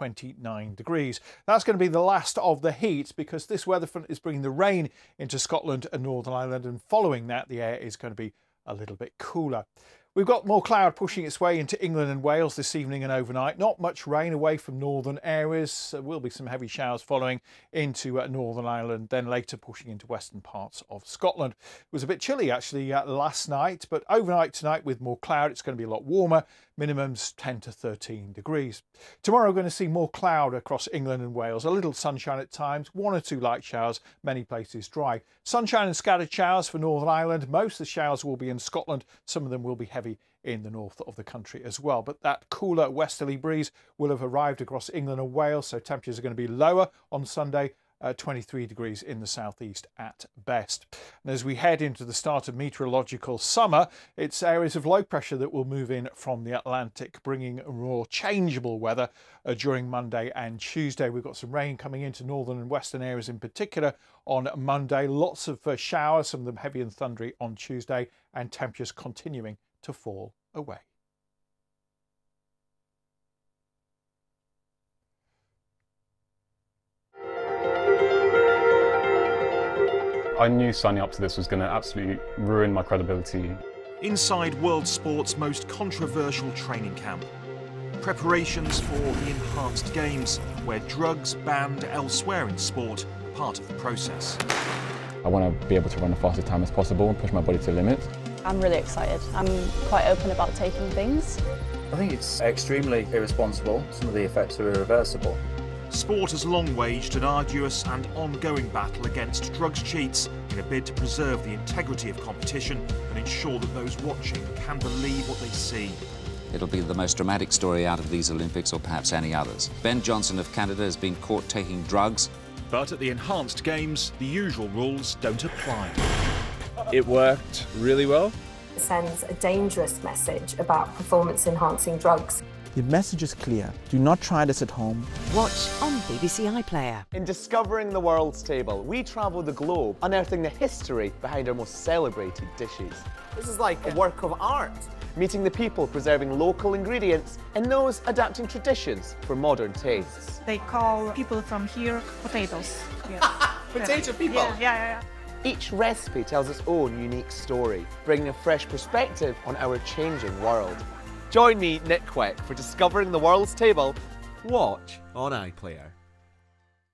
29 degrees. That's going to be the last of the heat because this weather front is bringing the rain into Scotland and Northern Ireland, and following that the air is going to be a little bit cooler. We've got more cloud pushing its way into England and Wales this evening and overnight. Not much rain away from northern areas. There will be some heavy showers following into Northern Ireland, then later pushing into western parts of Scotland. It was a bit chilly actually last night, but overnight tonight with more cloud, it's going to be a lot warmer. Minimums 10 to 13 degrees. Tomorrow we're going to see more cloud across England and Wales. A little sunshine at times, 1 or 2 light showers, many places dry. Sunshine and scattered showers for Northern Ireland. Most of the showers will be in Scotland. Some of them will be heavy in the north of the country as well. But that cooler westerly breeze will have arrived across England and Wales, so temperatures are going to be lower on Sunday. 23 degrees in the southeast at best. And as we head into the start of meteorological summer, it's areas of low pressure that will move in from the Atlantic, bringing more changeable weather during Monday and Tuesday. We've got some rain coming into northern and western areas in particular on Monday. Lots of showers, some of them heavy and thundery on Tuesday, and temperatures continuing to fall away. I knew signing up to this was going to absolutely ruin my credibility. Inside world sport's most controversial training camp. Preparations for the Enhanced Games, where drugs banned elsewhere in sport are part of the process. I want to be able to run the fastest time as possible and push my body to the limit. I'm really excited. I'm quite open about taking things. I think it's extremely irresponsible. Some of the effects are irreversible. Sport has long waged an arduous and ongoing battle against drugs cheats in a bid to preserve the integrity of competition and ensure that those watching can believe what they see. It'll be the most dramatic story out of these Olympics or perhaps any others. Ben Johnson of Canada has been caught taking drugs. But at the Enhanced Games, the usual rules don't apply. It worked really well. It sends a dangerous message about performance-enhancing drugs. The message is clear. Do not try this at home. Watch on BBC iPlayer. In Discovering the World's Table, we travel the globe, unearthing the history behind our most celebrated dishes. This is like a work of art. Meeting the people preserving local ingredients and those adapting traditions for modern tastes. They call people from here potatoes. Yeah. Potato people? Yeah. Each recipe tells its own unique story, bringing a fresh perspective on our changing world. Join me, Nick Quick, for Discovering the World's Table. Watch on iPlayer.